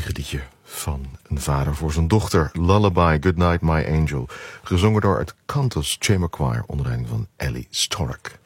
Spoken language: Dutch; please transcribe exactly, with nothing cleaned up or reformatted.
liefdesliedje van een vader voor zijn dochter. Lullaby, Goodnight My Angel. Gezongen door het Cantus Chamber Choir onder leiding van Ellie Stork.